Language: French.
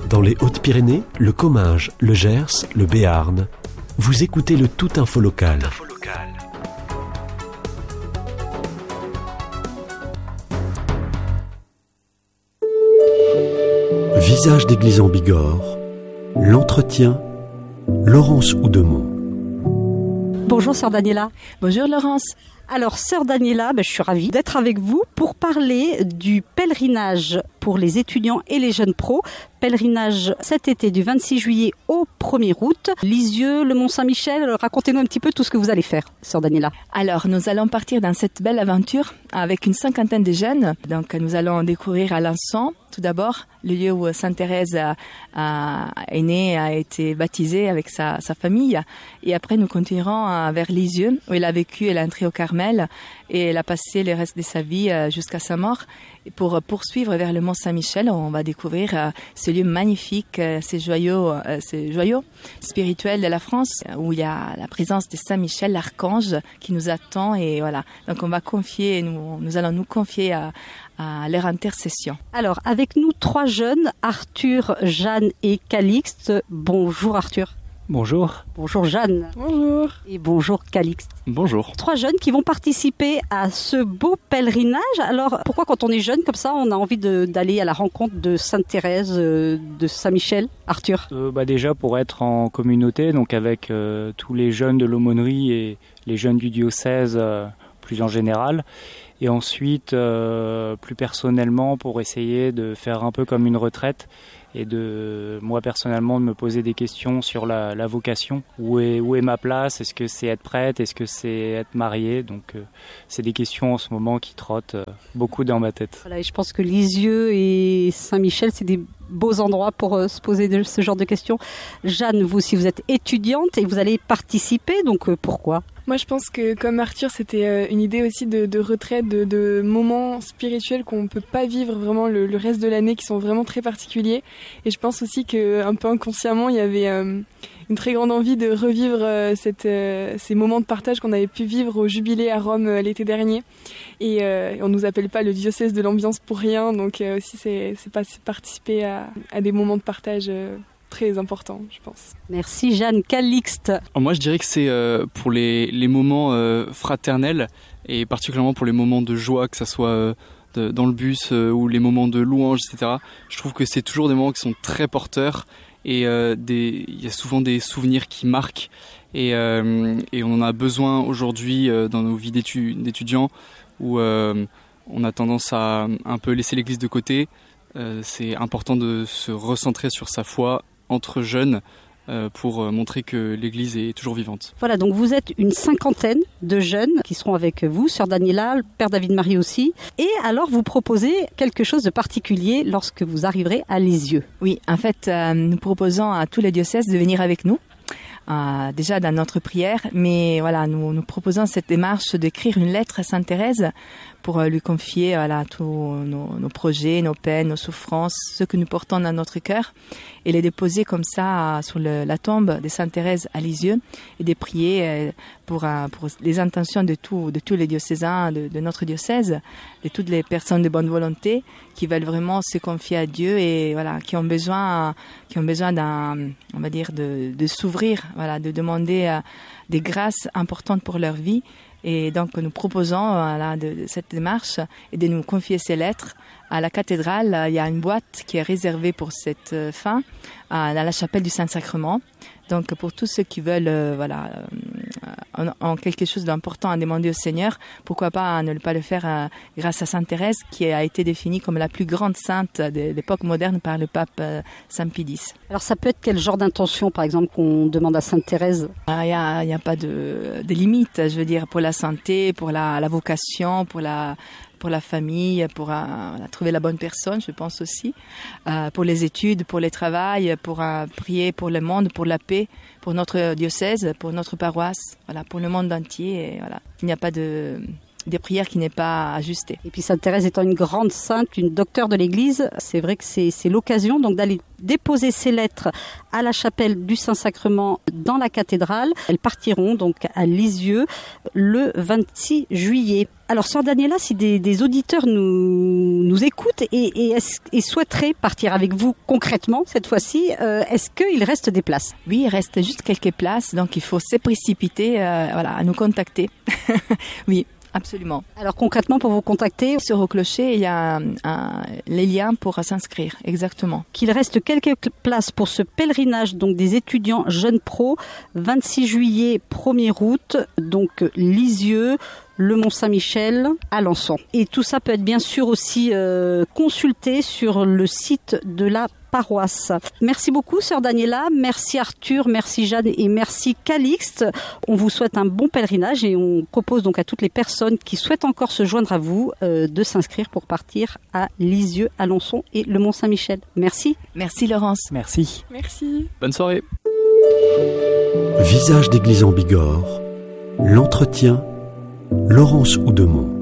Dans les Hautes-Pyrénées, le Comminges, le Gers, le Béarn, vous écoutez le Tout Info Local. Visage d'église en Bigorre, l'entretien, Laurence Oudemont. Bonjour sœur Daniela. Bonjour Laurence. Alors sœur Daniela, je suis ravie d'être avec vous pour parler du pèlerinage pour les étudiants et les jeunes pros. Pèlerinage cet été du 26 juillet au 1er août. Lisieux, le Mont-Saint-Michel, racontez-nous un petit peu tout ce que vous allez faire, sœur Daniela. Alors, nous allons partir dans cette belle aventure avec une cinquantaine de jeunes. Donc, nous allons découvrir Alençon, tout d'abord, le lieu où Sainte Thérèse est née, a été baptisée avec sa famille. Et après, nous continuerons vers Lisieux, où elle a vécu, elle est entrée au Carmel et elle a passé le reste de sa vie jusqu'à sa mort. Et pour poursuivre vers le Mont-Saint-Michel, on va découvrir ce lieu magnifique, ces joyaux spirituels de la France, où il y a la présence de Saint-Michel, l'archange, qui nous attend. Et voilà. Donc on va nous allons nous confier à leur intercession. Alors, avec nous, 3 jeunes, Arthur, Jeanne et Calixte. Bonjour Arthur. Bonjour. Bonjour Jeanne. Bonjour. Et bonjour Calixte. Bonjour. 3 jeunes qui vont participer à ce beau pèlerinage. Alors, pourquoi quand on est jeune comme ça, on a envie d'aller à la rencontre de Sainte Thérèse, de Saint-Michel, Arthur? Déjà pour être en communauté, donc avec tous les jeunes de l'aumônerie et les jeunes du diocèse plus en général. Et ensuite, plus personnellement, pour essayer de faire un peu comme une retraite et moi personnellement, de me poser des questions sur la vocation. Où est ma place? Est-ce que c'est être prêtre? Est-ce que c'est être marié? Donc, c'est des questions en ce moment qui trottent beaucoup dans ma tête. Voilà, et je pense que Lisieux et Saint-Michel, c'est des beaux endroits pour se poser ce genre de questions. Jeanne, vous aussi, vous êtes étudiante et vous allez participer, donc pourquoi? Moi, je pense que comme Arthur, c'était une idée aussi de retraite, de moments spirituels qu'on ne peut pas vivre vraiment le reste de l'année, qui sont vraiment très particuliers. Et je pense aussi qu'un peu inconsciemment, il y avait une très grande envie de revivre ces moments de partage qu'on avait pu vivre au Jubilé à Rome l'été dernier. Et on ne nous appelle pas le diocèse de l'ambiance pour rien, donc aussi c'est participer à des moments de partage très important, je pense. Merci Jeanne. Calixte. Moi, je dirais que c'est pour les moments fraternels et particulièrement pour les moments de joie, que ça soit dans le bus ou les moments de louange, etc. Je trouve que c'est toujours des moments qui sont très porteurs et il y a souvent des souvenirs qui marquent et on en a besoin aujourd'hui dans nos vies d'étudiants où on a tendance à un peu laisser l'église de côté. C'est important de se recentrer sur sa foi entre jeunes pour montrer que l'Église est toujours vivante. Voilà, donc vous êtes une cinquantaine de jeunes qui seront avec vous, sœur Daniela, le père David-Marie aussi. Et alors vous proposez quelque chose de particulier lorsque vous arriverez à Lisieux. Oui, en fait, nous proposons à tous les diocèses de venir avec nous. Déjà dans notre prière, mais voilà, nous proposons cette démarche d'écrire une lettre à Sainte Thérèse pour lui confier tous nos projets, nos peines, nos souffrances, ce que nous portons dans notre cœur, et les déposer comme ça sur la tombe de Sainte Thérèse à Lisieux, et de prier pour les intentions de tous les diocésains de notre diocèse, de toutes les personnes de bonne volonté qui veulent vraiment se confier à Dieu et voilà, qui ont besoin on va dire de s'ouvrir, voilà, de demander des grâces importantes pour leur vie. Et donc nous proposons de cette démarche et de nous confier ces lettres à la cathédrale. Il y a une boîte qui est réservée pour cette fin dans la chapelle du Saint-Sacrement. Donc pour tous ceux qui veulent ont quelque chose d'important à demander au Seigneur, pourquoi pas ne pas le faire grâce à Sainte Thérèse, qui a été définie comme la plus grande sainte de l'époque moderne par le pape Saint Pie X. Alors ça peut être quel genre d'intention, par exemple, qu'on demande à Sainte Thérèse? Il y a pas de limite, je veux dire, pour la santé, pour la vocation, pour la famille, pour trouver la bonne personne, je pense aussi, pour les études, pour le travail, pour prier pour le monde, pour la paix, pour notre diocèse, pour notre paroisse, voilà, pour le monde entier. Et voilà. Il n'y a pas de des prières qui n'est pas ajustée. Et puis Sainte Thérèse étant une grande sainte, une docteure de l'Église, c'est vrai que c'est l'occasion donc d'aller déposer ces lettres à la chapelle du Saint-Sacrement dans la cathédrale. Elles partiront donc à Lisieux le 26 juillet. Alors, Sœur Daniela, si des auditeurs nous écoutent et souhaiteraient partir avec vous concrètement cette fois-ci, est-ce qu'il reste des places? Oui, il reste juste quelques places, donc il faut se précipiter à nous contacter. Oui. Absolument. Alors concrètement, pour vous contacter, sur Au Clocher, il y a les liens pour s'inscrire, exactement. Qu'il reste quelques places pour ce pèlerinage donc des étudiants jeunes pros, 26 juillet, 1er août, donc Lisieux, le Mont-Saint-Michel, Alençon. Et tout ça peut être bien sûr aussi consulté sur le site de la paroisse. Merci beaucoup, Sœur Daniela. Merci Arthur, merci Jeanne et merci Calixte. On vous souhaite un bon pèlerinage et on propose donc à toutes les personnes qui souhaitent encore se joindre à vous de s'inscrire pour partir à Lisieux, Alençon et le Mont-Saint-Michel. Merci. Merci Laurence. Merci. Merci. Bonne soirée. Visage d'église en Bigorre, l'entretien, Laurence Oudemont.